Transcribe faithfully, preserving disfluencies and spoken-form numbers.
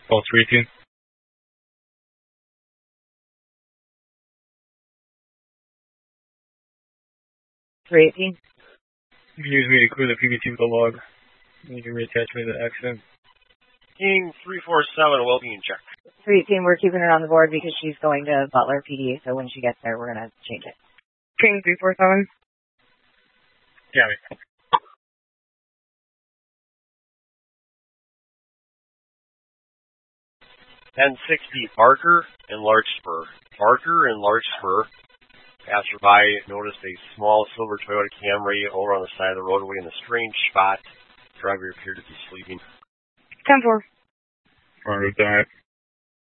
Call three eighteen. three eighteen. You can use me to clear the P B T with a log. You can reattach me to the accident. King three four seven, well-being check. three eighteen, we're keeping her on the board because she's going to Butler P D, so when she gets there, we're going to change it. King three four seven. Yeah, me. ten sixty, Barker and Larkspur. Barker and Larkspur, passerby noticed a small silver Toyota Camry over on the side of the roadway in a strange spot. Driver appeared to be sleeping. ten four. Alright with that.